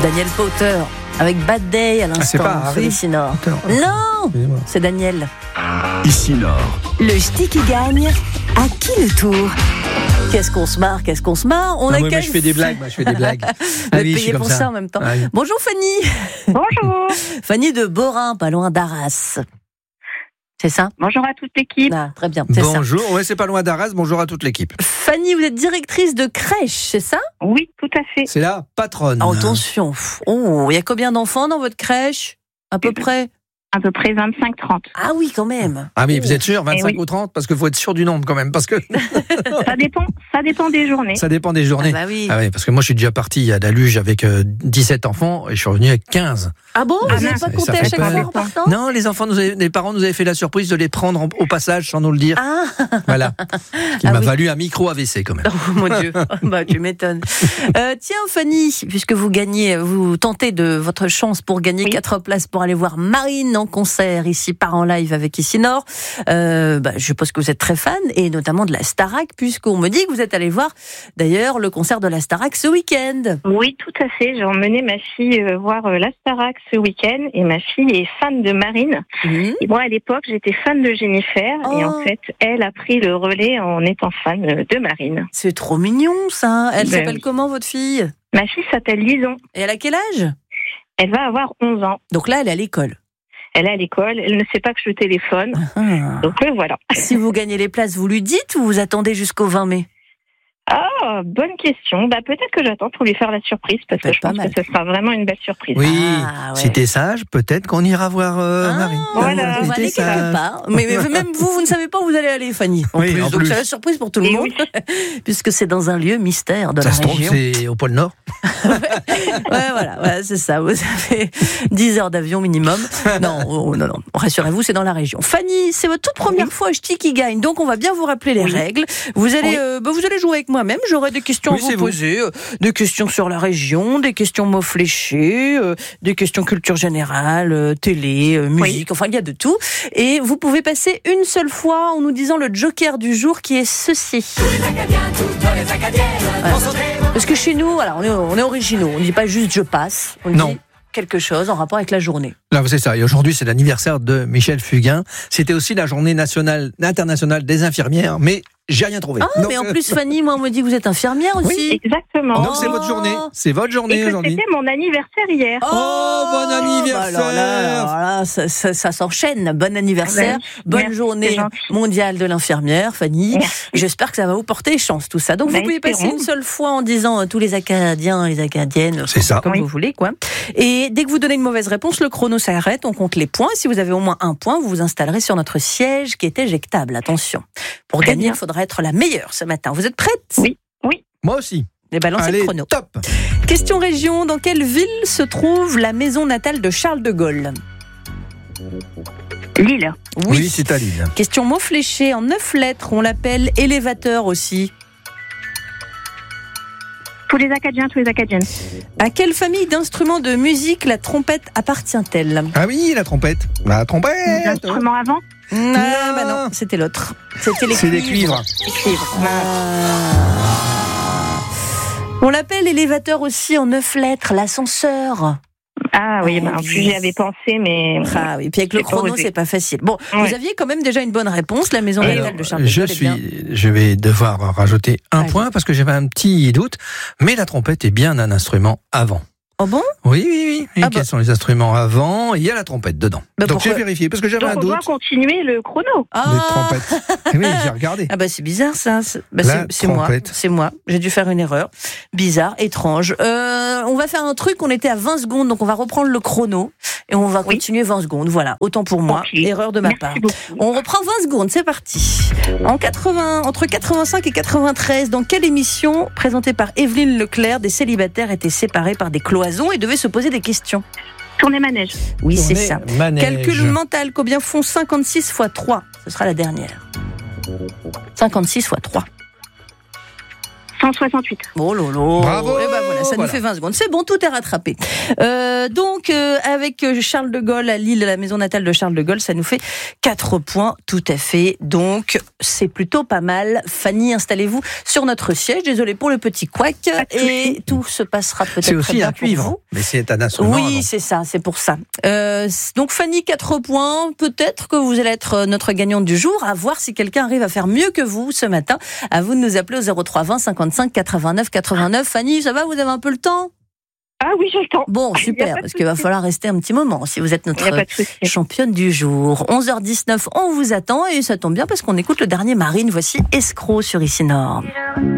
Daniel Powter avec Bad Day à l'instant. C'est pas Harry Ici Nord. Non, c'est Daniel. Ici Nord. Le ch'ti qui gagne, à qui le tour? Qu'est-ce qu'on se marre, On a moi, je fais des blagues, Vous êtes payé pour ça en même temps. Oui. Bonjour Fanny. Bonjour. Fanny de Borin, pas loin d'Arras. C'est ça? Bonjour à toute l'équipe. Ah, très bien, c'est ça. Bonjour, ouais, c'est pas loin d'Arras, bonjour à toute l'équipe. Fanny, vous êtes directrice de crèche, c'est ça? Oui, tout à fait. C'est la patronne. Attention. Oh, il y a combien d'enfants dans votre crèche? À peu près? À peu près 25-30. Ah oui, quand même. Ah oui, vous êtes sûr, 25 oui. ou 30? Parce qu'il faut être sûr du nombre quand même, parce que Ça dépend des journées. ça dépend des journées. Ah bah oui. Ah oui, parce que moi je suis déjà parti à la luge avec 17 enfants et je suis revenu avec 15. Ah bon? Ah Vous n'avez mince, pas ça compté fait à chaque peur. fois en partant? Non, les parents nous avaient fait la surprise de les prendre au passage sans nous le dire. Ah, Voilà. Ce qui Ah m'a oui. valu un micro AVC quand même. oh mon Dieu. Bah, tu m'étonnes. Tiens, Fanny, puisque vous tentez de votre chance pour gagner 4 places pour aller voir Marine en concert ici par en live avec Ici Nord. Je suppose que vous êtes très fan et notamment de la Starac, puisqu'on me dit que vous êtes allé voir d'ailleurs le concert de la Starac ce week-end. Oui, tout à fait. J'ai emmené ma fille voir la Starac ce week-end et ma fille est fan de Marine. Et moi, à l'époque, j'étais fan de Jennifer et en fait, elle a pris le relais en étant fan de Marine. C'est trop mignon ça. Elle Ben s'appelle oui. comment votre fille? Ma fille s'appelle Lison. Et elle a quel âge? Elle va avoir 11 ans. Donc là, elle est à l'école. Elle est à l'école. Elle ne sait pas que je téléphone. Ah. Donc voilà. Si vous gagnez les places, vous lui dites ou vous attendez jusqu'au 20 mai? Ah, bonne question. Peut-être que j'attends pour lui faire la surprise parce que Peut-être je pense pas mal. que ce sera vraiment une belle surprise. Oui, Ah, ouais. si t'es sage, peut-être qu'on ira voir Marie. voilà. On va Si aller t'es quelque sage. part. Mais même vous ne savez pas où vous allez aller, Fanny. En Oui, plus. en Donc plus. c'est la surprise pour tout le Et monde, oui. puisque c'est dans un lieu mystère de Ça la se trouve, région. c'est au pôle Nord. Ouais, c'est ça. Vous avez 10 heures d'avion minimum. Non, rassurez-vous, c'est dans la région. Fanny, c'est votre toute première fois au ch'ti qui gagne, donc on va bien vous rappeler les règles. Vous allez, vous allez jouer avec moi-même. J'aurai des questions à vous poser, des questions sur la région, des questions mots fléchés, des questions culture générale, télé, musique. Enfin, il y a de tout. Et vous pouvez passer une seule fois en nous disant le joker du jour qui est ceci. Parce que chez nous, alors on est originaux. On ne dit pas juste je passe. On dit quelque chose en rapport avec la journée. Là, c'est ça. Et aujourd'hui, c'est l'anniversaire de Michel Fugain. C'était aussi la journée internationale des infirmières, mais j'ai rien trouvé. Ah, Donc, mais en plus, Fanny, moi, on me dit que vous êtes infirmière aussi. Exactement. donc c'est votre journée. C'est votre journée Et que aujourd'hui. c'était mon anniversaire hier. Oh, bon anniversaire. Alors là, ça s'enchaîne. Bon anniversaire, bonne Merci, journée c'est gentil. mondiale de l'infirmière, Fanny. Merci. J'espère que ça va vous porter chance, tout ça. Donc vous pouvez passer espérons. une seule fois en disant tous les Acadiens, les Acadiennes, C'est ça. comme vous voulez, quoi. Et dès que vous donnez une mauvaise réponse, le chrono s'arrête, on compte les points. Si vous avez au moins un point, vous vous installerez sur notre siège qui est éjectable. Attention. Pour Très gagner, bien. il faudra être la meilleure ce matin. Vous êtes prête? Oui. Moi aussi. Et balancez Allez, le chrono. top. Question région, dans quelle ville se trouve la maison natale de Charles de Gaulle? Lille. Oui, c'est à Lille. Question mot fléché en 9 lettres, on l'appelle élévateur aussi. Tous les Acadiens, tous les Acadiennes. À quelle famille d'instruments de musique la trompette appartient-elle? Ah oui, la trompette. La trompette. L'instrument avant. Non, c'était l'autre. C'était les C'est des cuivres. cuivres. On l'appelle élévateur aussi en 9 lettres, l'ascenseur. Ah oui, en plus j'y avais pensé, mais... Ah oui, puis avec le J'ai pas chrono, osé. c'est pas facile. Bon, Ouais. vous aviez quand même déjà une bonne réponse, la maison natale Alors, de Charles de Gaulle. je vais devoir rajouter un Allez. point parce que j'avais un petit doute, mais la trompette est bien un instrument avant. Oh bon? Oui. Et Ah quels bah. sont les instruments avant? Il y a la trompette dedans. Bah Donc j'ai pourquoi vérifié parce que j'avais Donc un on doit doute. continuer le chrono. Les trompettes. Oui, j'ai regardé. Ah bah c'est bizarre ça. La C'est moi. trompette. C'est moi. J'ai dû faire une erreur. Bizarre, étrange. On va faire un truc. On était à 20 secondes, donc on va reprendre le chrono et on va continuer 20 secondes. Voilà. Autant pour moi. Ok. Erreur de ma Merci part. beaucoup. On reprend 20 secondes. C'est parti. Entre 85 et 93, dans quelle émission présentée par Evelyne Leclerc, des célibataires étaient séparés par des cloisons et devaient se poser des questions? Tournez manège. Oui, c'est Tournée ça. manège. Calcul mental, combien font 56 fois 3? Ce sera la dernière. 56 fois 3. 168. Oh lolo. Bravo. Et ben voilà, ça nous fait 20 secondes. C'est bon, tout est rattrapé. Donc, avec Charles de Gaulle à Lille, la maison natale de Charles de Gaulle, ça nous fait 4 points, tout à fait. Donc, c'est plutôt pas mal. Fanny, installez-vous sur notre siège. Désolée pour le petit couac. Et tout se passera peut-être C'est aussi très bien un pour cuivre, vous. mais c'est un instrument. Oui, c'est ça, c'est pour ça. Donc Fanny, 4 points. Peut-être que vous allez être notre gagnante du jour. À voir si quelqu'un arrive à faire mieux que vous ce matin. À vous de nous appeler au 03 20 55 89 89. Fanny, ça va, vous avez un peu le temps ? Ah oui, j'ai le temps. Bon, super, parce qu'il va falloir rester un petit moment si vous êtes notre championne du jour. 11h19, on vous attend et ça tombe bien parce qu'on écoute le dernier Marine. Voici Escroc sur Ici Nord.